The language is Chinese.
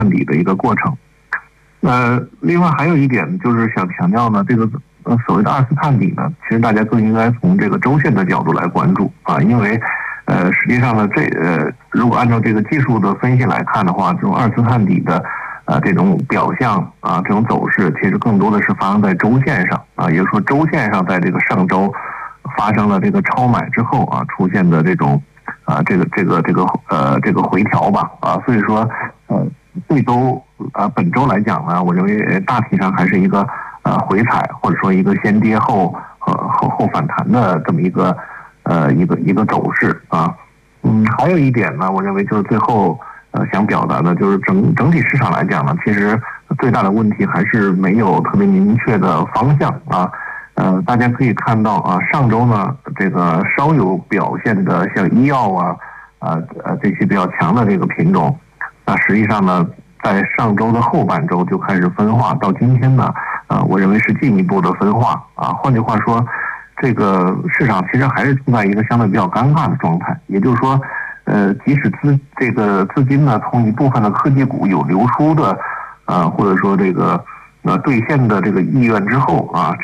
探底的一个过程。另外还有一点就是想强调呢，这个所谓的二次探底呢，其实大家更应该从这个周线的角度来关注啊，因为实际上呢，如果按照这个技术的分析来看的话，这种二次探底的这种表象啊，这种走势其实更多的是发生在周线上啊，也就是说周线上在这个上周发生了这个超买之后啊，出现的这种这个回调吧啊，所以说本周来讲呢，我认为大体上还是一个回踩或者说一个先跌后反弹的这么一个走势啊。还有一点呢，我认为就是最后想表达的就是整体市场来讲呢，其实最大的问题还是没有特别明确的方向啊。大家可以看到啊，上周呢这个稍有表现的像医药这些比较强的这个品种，那实际上呢，在上周的后半周就开始分化，到今天呢，我认为是进一步的分化啊。换句话说，这个市场其实还是处在一个相对比较尴尬的状态，也就是说，即使资金呢从一部分的科技股有流出的，或者说这个兑现的这个意愿之后啊。